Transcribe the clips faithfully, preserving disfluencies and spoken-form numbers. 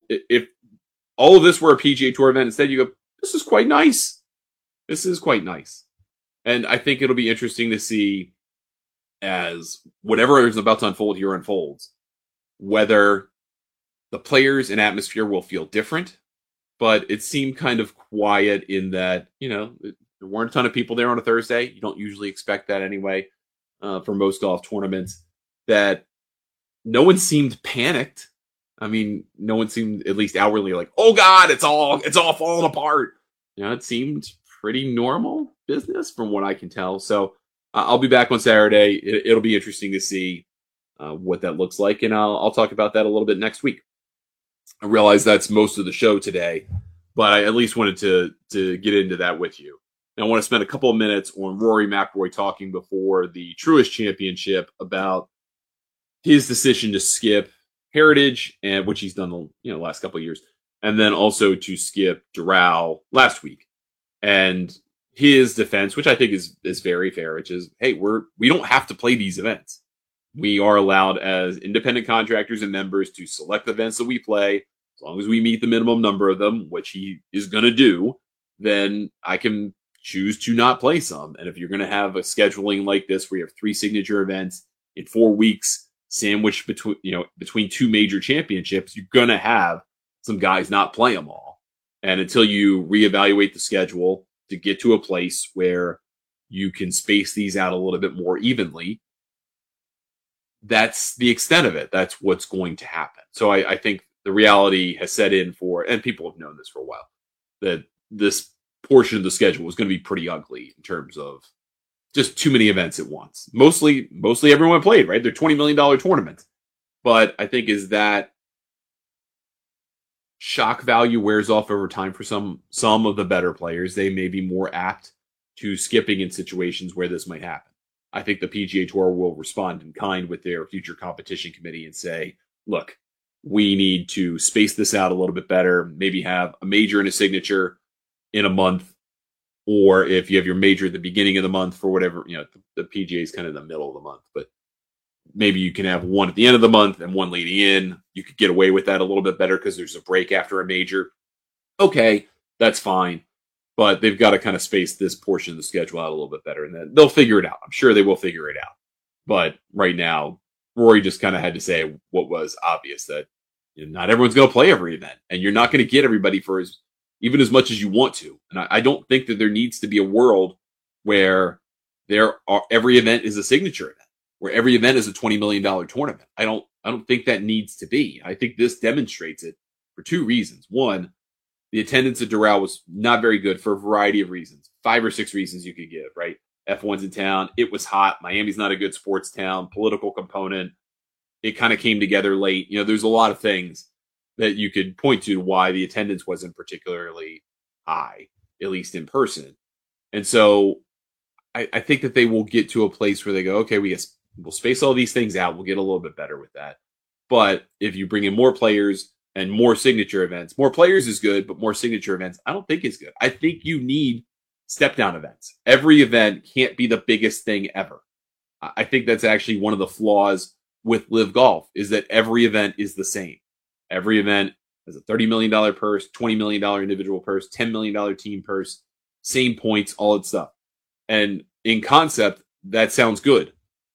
if all of this were a P G A Tour event, instead you go, this is quite nice. This is quite nice. And I think it'll be interesting to see as whatever is about to unfold here unfolds, whether the players and atmosphere will feel different. But it seemed kind of quiet in that, you know, there weren't a ton of people there on a Thursday. You don't usually expect that anyway uh, for most golf tournaments. That no one seemed panicked. I mean, no one seemed at least outwardly like, oh God, it's all it's all falling apart. You know, it seemed pretty normal business from what I can tell. So uh, I'll be back on Saturday. It, it'll be interesting to see uh, what that looks like, and I'll I'll talk about that a little bit next week. I realize that's most of the show today, but I at least wanted to to get into that with you. And I want to spend a couple of minutes on Rory McIlroy talking before the Truist Championship about his decision to skip Heritage, and which he's done the you know last couple of years, and then also to skip Doral last week. And his defense, which I think is is very fair, which is, hey, we're we don't have to play these events. We are allowed as independent contractors and members to select the events that we play. As long as we meet the minimum number of them, which he is going to do, then I can choose to not play some. And if you're going to have a scheduling like this, where you have three signature events in four weeks, sandwiched between, you know, between two major championships, you're going to have some guys not play them all. And until you reevaluate the schedule to get to a place where you can space these out a little bit more evenly, that's the extent of it. That's what's going to happen. So I, I think the reality has set in for, and people have known this for a while, that this portion of the schedule was going to be pretty ugly in terms of just too many events at once. Mostly, mostly everyone played, right? They're twenty million dollars tournaments. But I think is that shock value wears off over time for some, some of the better players. They may be more apt to skipping in situations where this might happen. I think the P G A Tour will respond in kind with their future competition committee and say, look, we need to space this out a little bit better, maybe have a major and a signature in a month, or if you have your major at the beginning of the month for whatever, you know, the, the P G A is kind of in the middle of the month, but maybe you can have one at the end of the month and one leading in. You could get away with that a little bit better because there's a break after a major. Okay, that's fine. But they've got to kind of space this portion of the schedule out a little bit better, and then they'll figure it out. I'm sure they will figure it out. But right now, Rory just kind of had to say what was obvious, that you know, not everyone's going to play every event, and you're not going to get everybody for as even as much as you want to. And I, I don't think that there needs to be a world where there are every event is a signature event, where every event is a twenty million dollars tournament. I don't I don't think that needs to be. I think this demonstrates it for two reasons. One, the attendance at Doral was not very good for a variety of reasons. Five or six reasons you could give, right? F one's in town. It was hot. Miami's not a good sports town. Political component. It kind of came together late. You know, there's a lot of things that you could point to why the attendance wasn't particularly high, at least in person. And so I, I think that they will get to a place where they go, okay, we guess we'll space all these things out. We'll get a little bit better with that. But if you bring in more players and more signature events, more players is good, but more signature events, I don't think is good. I think you need step down events. Every event can't be the biggest thing ever. I think that's actually one of the flaws with Live Golf, is that every event is the same. Every event has a thirty million dollars purse, twenty million dollars individual purse, ten million dollars team purse, same points, all that stuff. And in concept, that sounds good.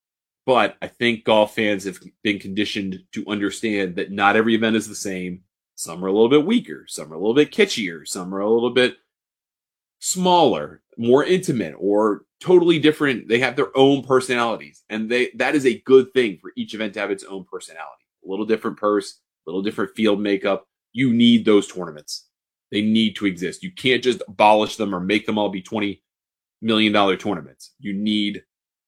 But I think golf fans have been conditioned to understand that not every event is the same. Some are a little bit weaker. Some are a little bit kitschier. Some are a little bit smaller, more intimate, or totally different. They have their own personalities. And they that is a good thing for each event to have its own personality. A little different purse, a little different field makeup. You need those tournaments. They need to exist. You can't just abolish them or make them all be twenty million dollars tournaments. You need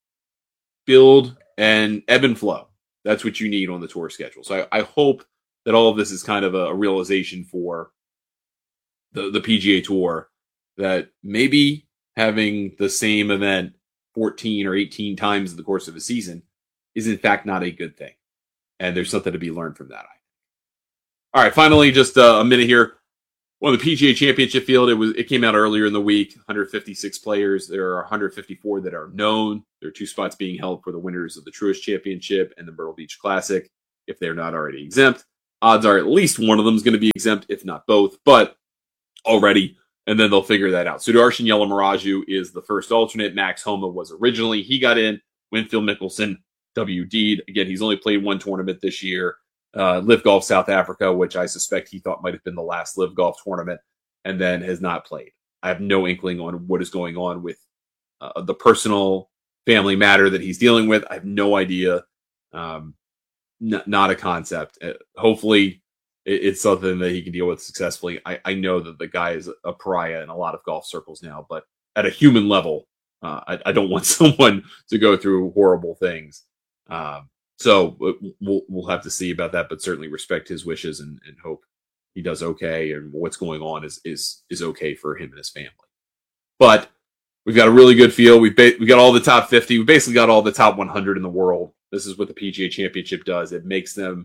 build and ebb and flow. That's what you need on the tour schedule. So I, I hope that all of this is kind of a, a realization for the, the P G A Tour, that maybe having the same event fourteen or eighteen times in the course of a season is in fact not a good thing. And there's something to be learned from that. All right, finally, just uh, a minute here. On the P G A Championship field, it was it came out earlier in the week. one hundred fifty-six players. There are one hundred fifty-four that are known. There are two spots being held for the winners of the Truist Championship and the Myrtle Beach Classic, if they're not already exempt. odds are at least one of them is going to be exempt, if not both, but already, and then they'll figure that out. Sudarshan Yelamaraju is the first alternate. Max Homa was originally. He got in. Winfield Mickelson W D'd. Again, he's only played one tournament this year. Uh, Live Golf South Africa, which I suspect he thought might have been the last Live Golf tournament, and then has not played. I have no inkling on what is going on with uh, the personal family matter that he's dealing with. I have no idea. Um, n- not a concept. Uh, hopefully it- it's something that he can deal with successfully. I-, I know that the guy is a pariah in a lot of golf circles now, but at a human level, uh, I-, I don't want someone to go through horrible things. Um, so we'll, we'll have to see about that, but certainly respect his wishes and, and hope he does okay, and what's going on is is is okay for him and his family. But we've got a really good field. We've ba- we got all the top fifty. We basically got all the top one hundred in the world. This is what the P G A Championship does. It makes them,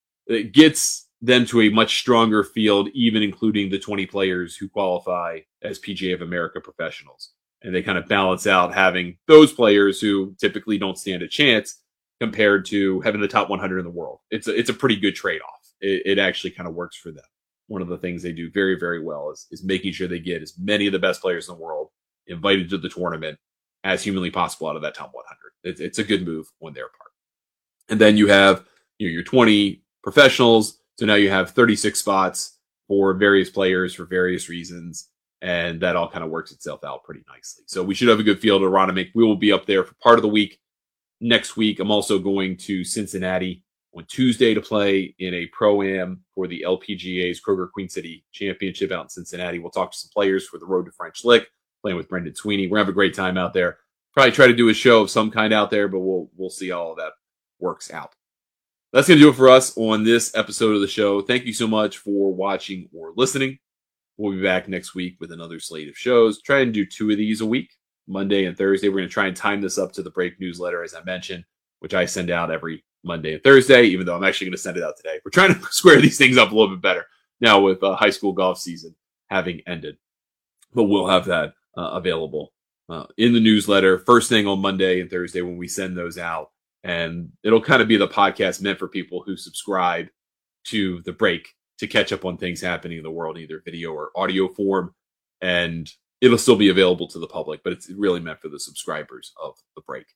it gets them to a much stronger field, even including the twenty players who qualify as P G A of America professionals. And they kind of balance out having those players who typically don't stand a chance compared to having the top one hundred in the world. It's a, it's a pretty good trade-off. It, it actually kind of works for them. One of the things they do very, very well is, is making sure they get as many of the best players in the world invited to the tournament as humanly possible out of that top one hundred. It's, it's a good move on their part. And then you have, you know, your twenty professionals. So now you have thirty-six spots for various players for various reasons. And that all kind of works itself out pretty nicely. So we should have a good field. Aronimink, we will be up there for part of the week. Next week, I'm also going to Cincinnati on Tuesday to play in a Pro-Am for the L P G A's Kroger Queen City Championship out in Cincinnati. We'll talk to some players for the Road to French Lick, playing with Brendan Sweeney. We're going to have a great time out there. Probably try to do a show of some kind out there, but we'll we'll see how all that works out. That's going to do it for us on this episode of the show. Thank you so much for watching or listening. We'll be back next week with another slate of shows. Try and do two of these a week, Monday and Thursday. We're going to try and time this up to the Break newsletter, as I mentioned, which I send out every Monday and Thursday, even though I'm actually going to send it out today. We're trying to square these things up a little bit better now with uh, high school golf season having ended. But we'll have that uh, available uh, in the newsletter first thing on Monday and Thursday when we send those out. And it'll kind of be the podcast meant for people who subscribe to the Break to catch up on things happening in the world, either video or audio form. And it'll still be available to the public, but it's really meant for the subscribers of the Break.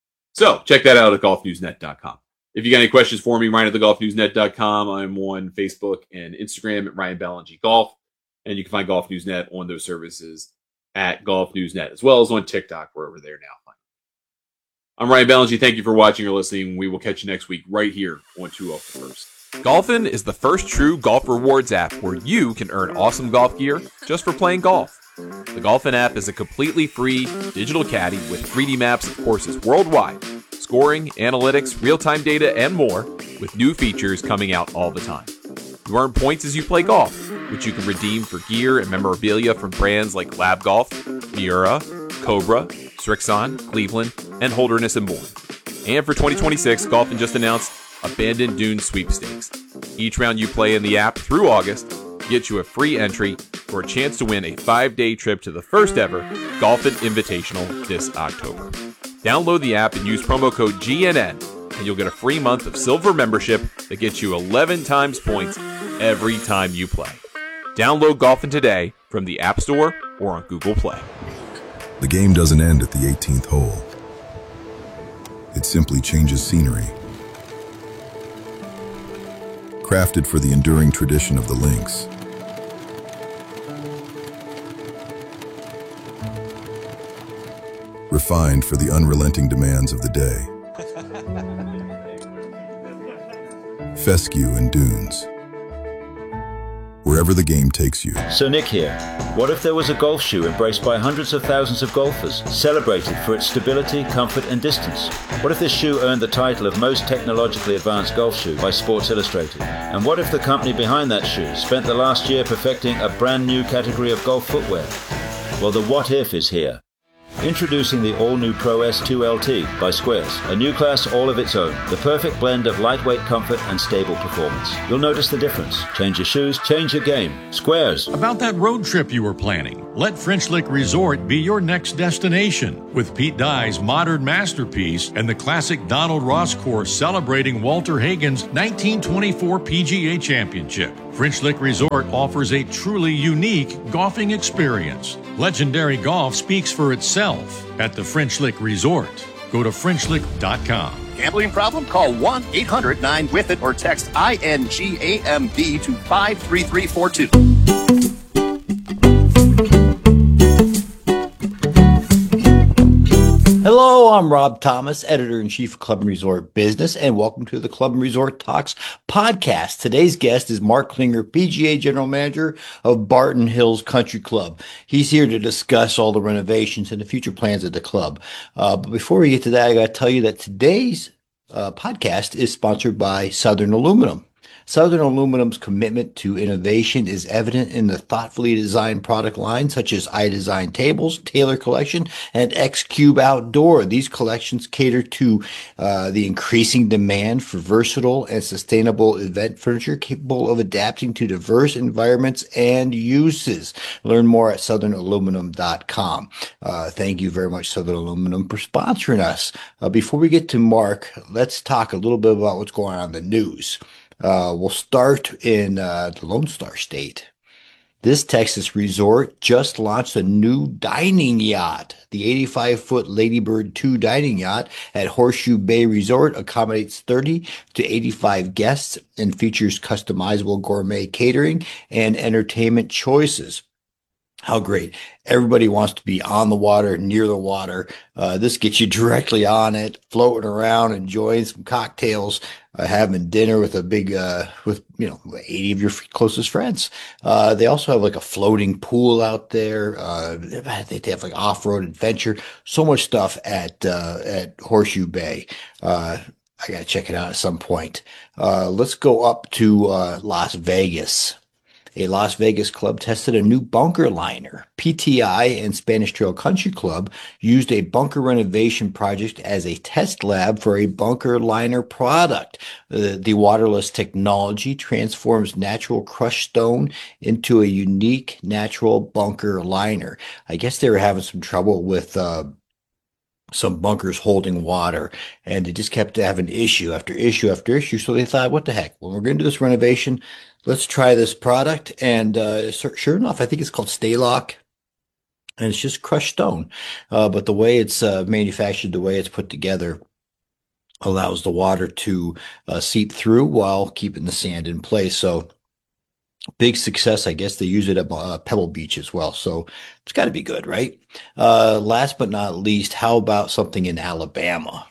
So check that out at golf news net dot com. If you got any questions for me, Ryan at the golf news net dot com. I'm on Facebook and Instagram at Ryan Ballingy Golf. And you can find Golf News Net on those services at Golf News Net, as well as on TikTok. We're over there now. I'm Ryan Ballingy. Thank you for watching or listening. We will catch you next week right here on two oh First. Golfin is the first true golf rewards app where you can earn awesome golf gear just for playing golf. The Golfin app is a completely free digital caddy with three D maps of courses worldwide, scoring, analytics, real-time data, and more, with new features coming out all the time. You earn points as you play golf, which you can redeem for gear and memorabilia from brands like Lab Golf, Miura, Cobra, Srixon, Cleveland, and Holderness and Bourne. And for twenty twenty-six, Golfin just announced Abandoned Dunes Sweepstakes. Each round you play in the app through August gets you a free entry for a chance to win a five-day trip to the first ever Golfin Invitational this October. Download the app and use promo code G N N, and you'll get a free month of silver membership that gets you eleven times points every time you play. Download Golfin today from the App Store or on Google Play. The game doesn't end at the eighteenth hole. It simply changes scenery. Crafted for the enduring tradition of the links. Refined for the unrelenting demands of the day. Fescue and dunes. Wherever the game takes you. So Nick here. What if there was a golf shoe embraced by hundreds of thousands of golfers, celebrated for its stability, comfort, and distance? What if this shoe earned the title of most technologically advanced golf shoe by Sports Illustrated? And what if the company behind that shoe spent the last year perfecting a brand new category of golf footwear? Well, the what if is here. Introducing the all-new Pro S two L T by Squares, a new class all of its own, the perfect blend of lightweight comfort and stable performance. You'll notice the difference. Change your shoes, change your game. Squares. About that road trip you were planning, Let French Lick Resort be your next destination with Pete Dye's modern masterpiece and the classic Donald Ross course celebrating Walter Hagen's nineteen twenty-four P G A Championship. French Lick Resort offers a truly unique golfing experience. Legendary golf speaks for itself at the French Lick Resort. Go to French Lick dot com. Gambling problem? Call one eight hundred nine with it or text I N G A M B to five three three four two. Hello, I'm Rob Thomas, editor-in-chief of Club and Resort Business, and welcome to the Club and Resort Talks podcast. Today's guest is Mark Klinger, P G A General Manager of Barton Hills Country Club. He's here to discuss all the renovations and the future plans of the club. Uh, but before we get to that, I got to tell you that today's uh, podcast is sponsored by Southern Aluminum. Southern Aluminum's commitment to innovation is evident in the thoughtfully designed product lines such as iDesign Tables, Taylor Collection, and X-Cube Outdoor. These collections cater to uh, the increasing demand for versatile and sustainable event furniture capable of adapting to diverse environments and uses. Learn more at southern aluminum dot com. Uh, thank you very much, Southern Aluminum, for sponsoring us. Uh, before we get to Mark, let's talk a little bit about what's going on in the news. Uh, we'll start in uh, the Lone Star State. This Texas resort just launched a new dining yacht. The eighty-five foot Ladybird two dining yacht at Horseshoe Bay Resort accommodates thirty to eighty-five guests and features customizable gourmet catering and entertainment choices. How great. Everybody wants to be on the water, near the water. Uh, this gets you directly on it, floating around, enjoying some cocktails, uh, having dinner with a big, uh, with, you know, eighty of your closest friends. Uh, they also have like a floating pool out there. Uh, they have like off-road adventure, so much stuff at, uh, at Horseshoe Bay. Uh, I got to check it out at some point. Uh, let's go up to, uh, Las Vegas. A Las Vegas club tested a new bunker liner. P T I and Spanish Trail Country Club used a bunker renovation project as a test lab for a bunker liner product. Uh, the waterless technology transforms natural crushed stone into a unique natural bunker liner. I guess they were having some trouble with uh, some bunkers holding water, and they just kept having issue after issue after issue. So they thought, what the heck? Well, we're going to do this renovation. Let's try this product. And uh, sure enough, I think it's called Staylock, and it's just crushed stone. Uh, but the way it's uh, manufactured, the way it's put together, allows the water to uh, seep through while keeping the sand in place. So big success. I guess they use it at uh, Pebble Beach as well. So it's got to be good, right? Uh, last but not least, how about something in Alabama?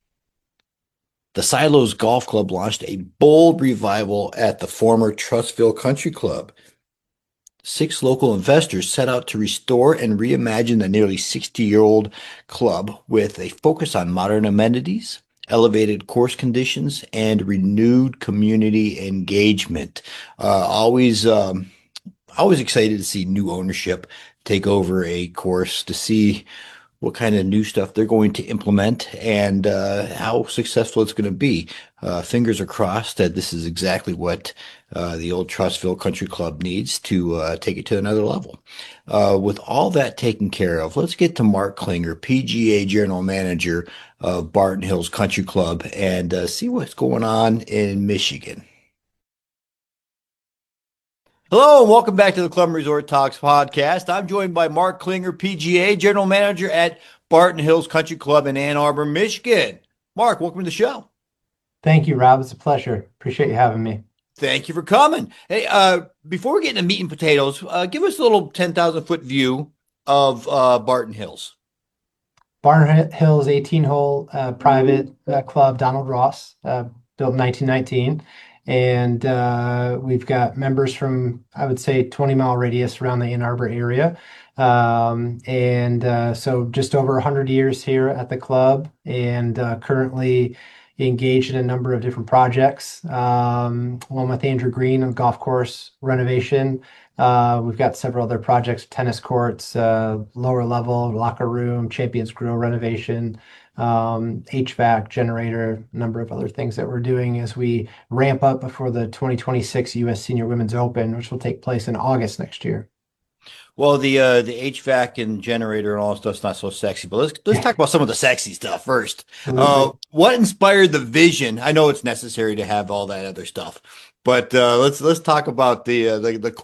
The Silos Golf Club launched a bold revival at the former Trustville Country Club. Six local investors set out to restore and reimagine the nearly sixty-year-old club with a focus on modern amenities, elevated course conditions, and renewed community engagement. Uh, always, um, always excited to see new ownership take over a course, to see what kind of new stuff they're going to implement and uh, how successful it's going to be. Uh, fingers are crossed that this is exactly what uh, the old Trustville Country Club needs to uh, take it to another level. Uh, with all that taken care of, let's get to Mark Klinger, P G A General Manager of Barton Hills Country Club, and uh, see what's going on in Michigan. Hello, and welcome back to the Club and Resort Talks podcast. I'm joined by Mark Klinger, P G A General Manager at Barton Hills Country Club in Ann Arbor, Michigan. Mark, welcome to the show. Thank you, Rob. It's a pleasure. Appreciate you having me. Thank you for coming. Hey, uh, before we get into meat and potatoes, uh, give us a little ten thousand foot view of uh, Barton Hills. Barton Hills eighteen-hole uh, private uh, club, Donald Ross, uh, built in nineteen nineteen. And uh, we've got members from, I would say, twenty mile radius around the Ann Arbor area. Um, and uh, so just over one hundred years here at the club, and uh, currently engaged in a number of different projects. Um, one with Andrew Green, a golf course renovation. Uh, we've got several other projects, tennis courts, uh, lower level, locker room, Champions Grill renovation, um, H V A C, generator, a number of other things that we're doing as we ramp up before the twenty twenty-six U S Senior Women's Open, which will take place in August next year. Well, the uh, the H V A C and generator and all that stuff's not so sexy, but let's let's talk about some of the sexy stuff first. Uh, what inspired the vision? I know it's necessary to have all that other stuff, but uh, let's let's talk about the uh, the the